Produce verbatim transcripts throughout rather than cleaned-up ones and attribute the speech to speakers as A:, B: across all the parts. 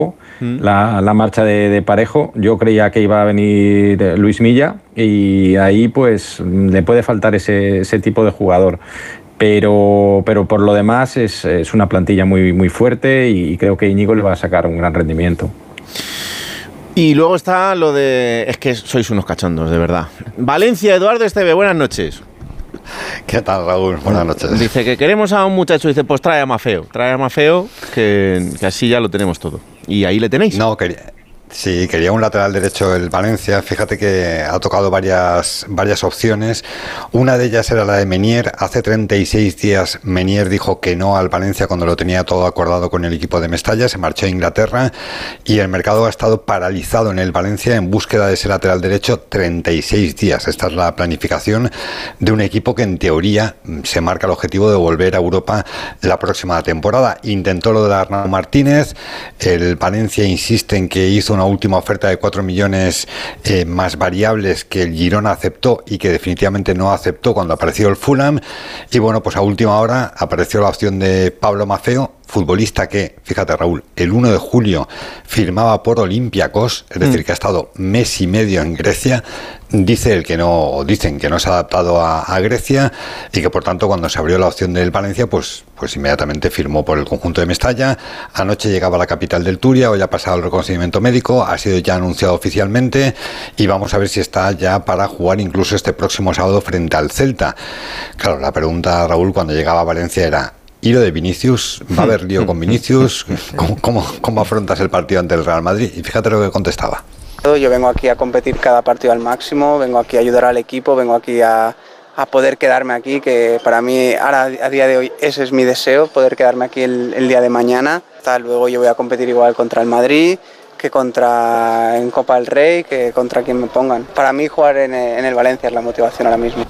A: La, la marcha de, de Parejo. Yo creía que iba a venir Luis Milla y ahí pues le puede faltar ese, ese tipo de jugador. Pero, pero por lo demás es, es una plantilla muy, muy fuerte y creo que Íñigo le va a sacar un gran rendimiento.
B: Y luego está lo de... Es que sois unos cachondos, de verdad. Valencia, Eduardo Esteve, buenas noches.
C: ¿Qué tal, Raúl? Buenas noches.
B: Dice que queremos a un muchacho, dice, pues trae a Mafeo, trae a Mafeo, que, que así ya lo tenemos todo. Y ahí le tenéis.
C: No, quería... Sí, quería un lateral derecho el Valencia. Fíjate que ha tocado varias, varias opciones. Una de ellas era la de Menier. Hace treinta y seis días Menier dijo que no al Valencia cuando lo tenía todo acordado con el equipo de Mestalla. Se marchó a Inglaterra y el mercado ha estado paralizado en el Valencia en búsqueda de ese lateral derecho treinta y seis días. Esta es la planificación de un equipo que en teoría se marca el objetivo de volver a Europa la próxima temporada. Intentó lo de Arnau Martínez. El Valencia insiste en que hizo una Una última oferta de cuatro millones eh, más variables que el Girona aceptó y que definitivamente no aceptó cuando apareció el Fulham. Y bueno, pues a última hora apareció la opción de Pablo Mafeo, futbolista que, fíjate Raúl, el uno de julio firmaba por Olympiacos, es decir, que ha estado mes y medio en Grecia. Dice el que no, dicen que no se ha adaptado a, a Grecia y que por tanto cuando se abrió la opción del Valencia, pues, pues inmediatamente firmó por el conjunto de Mestalla. Anoche llegaba a la capital del Turia, hoy ha pasado el reconocimiento médico, ha sido ya anunciado oficialmente y vamos a ver si está ya para jugar incluso este próximo sábado frente al Celta. Claro, la pregunta, Raúl, cuando llegaba a Valencia era: ¿y lo de Vinicius? ¿Va a haber lío con Vinicius? ¿Cómo, cómo, cómo afrontas el partido ante el Real Madrid? Y fíjate lo que contestaba.
D: Yo vengo aquí a competir cada partido al máximo, vengo aquí a ayudar al equipo, vengo aquí a, a poder quedarme aquí, que para mí ahora a día de hoy ese es mi deseo, poder quedarme aquí el, el día de mañana. Hasta luego yo voy a competir igual contra el Madrid, que contra en Copa del Rey, que contra quien me pongan. Para mí jugar en, en el Valencia es la motivación ahora mismo.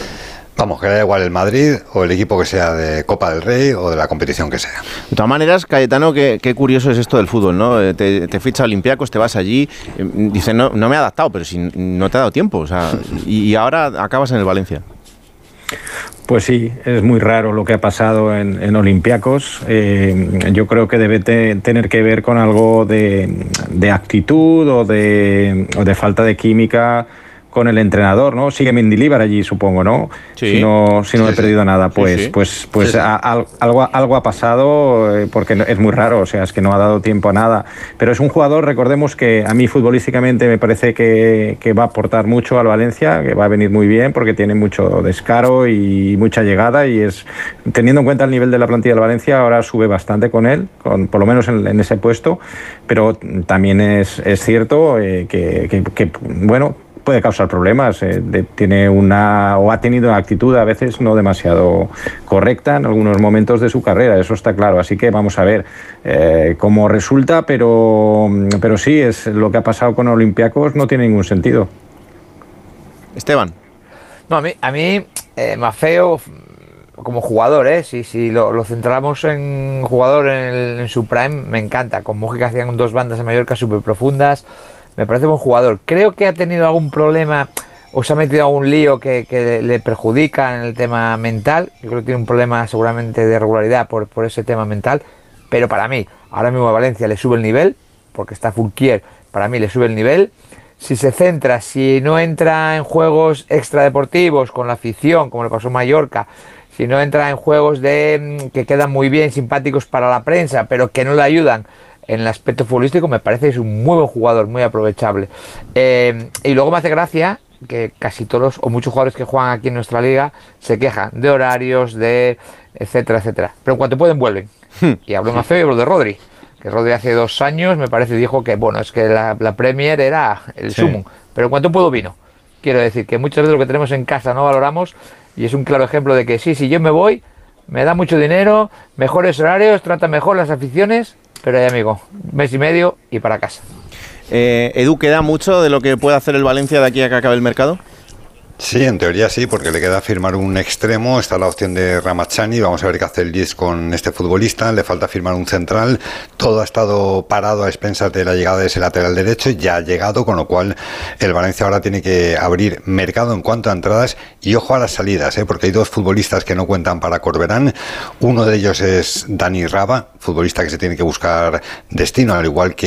C: Vamos, que da igual el Madrid o el equipo que sea de Copa del Rey o de la competición que sea.
B: De todas maneras, Cayetano, qué, qué curioso es esto del fútbol, ¿no? Te, te ficha Olympiacos, te vas allí, dices, no, no me he adaptado, pero si no te ha dado tiempo, o sea, y, y ahora acabas en el Valencia.
A: Pues sí, es muy raro lo que ha pasado en, en Olympiacos. Eh, yo creo que debe te, tener que ver con algo de, de actitud o de, o de falta de química con el entrenador, ¿no? Sigue Mendilibar allí, supongo, ¿no?
B: Sí.
A: Si no, si no sí, he perdido sí. nada, pues, sí, sí. pues, pues sí, sí. A, a, algo, algo ha pasado, eh, porque es muy raro, o sea, es que no ha dado tiempo a nada. Pero es un jugador, recordemos que a mí futbolísticamente me parece que, que va a aportar mucho al Valencia, que va a venir muy bien, porque tiene mucho descaro y mucha llegada, y es, teniendo en cuenta el nivel de la plantilla del Valencia, ahora sube bastante con él, con, por lo menos en, en ese puesto, pero también es, es cierto eh, que, que, que, bueno, puede causar problemas, eh, de, tiene una o ha tenido una actitud a veces no demasiado correcta en algunos momentos de su carrera, eso está claro, así que vamos a ver eh, cómo resulta, pero, pero sí, es lo que ha pasado con Olympiacos no tiene ningún sentido.
B: Esteban.
E: No, a mí, a mí eh, Mafeo como jugador, eh, si, si lo, lo centramos en jugador en, el, en su prime, me encanta, con Mójica hacían dos bandas en Mallorca súper profundas. Me parece buen jugador. Creo que ha tenido algún problema o se ha metido algún lío que, que le perjudica en el tema mental. Yo creo que tiene un problema seguramente de regularidad por, por ese tema mental. Pero para mí, ahora mismo a Valencia le sube el nivel, porque está Fulquier, para mí le sube el nivel. Si se centra, si no entra en juegos extradeportivos con la afición, como le pasó a Mallorca, si no entra en juegos de que quedan muy bien, simpáticos para la prensa, pero que no le ayudan en el aspecto futbolístico, me parece que es un muy buen jugador, muy aprovechable. Eh, y luego me hace gracia que casi todos o muchos jugadores que juegan aquí en nuestra liga se quejan de horarios, de etcétera, etcétera. Pero en cuanto pueden, vuelven. Y hablo más feo y hablo de Rodri, que Rodri hace dos años me parece dijo que, bueno, es que la, la Premier era el sí. sumum. Pero en cuanto puedo, vino. Quiero decir que muchas veces lo que tenemos en casa no valoramos y es un claro ejemplo de que sí, si yo me voy, me da mucho dinero, mejores horarios, trata mejor las aficiones. Pero ya, amigo, mes y medio y para casa.
B: Eh, Edu, ¿queda mucho de lo que puede hacer el Valencia de aquí a que acabe el mercado?
C: Sí, en teoría sí, porque le queda firmar un extremo, está la opción de Ramazani, vamos a ver qué hace el Leeds con este futbolista, le falta firmar un central, todo ha estado parado a expensas de la llegada de ese lateral derecho, ya ha llegado, con lo cual el Valencia ahora tiene que abrir mercado en cuanto a entradas y ojo a las salidas, ¿eh? Porque hay dos futbolistas que no cuentan para Corberán, uno de ellos es Dani Raba, futbolista que se tiene que buscar destino, al igual que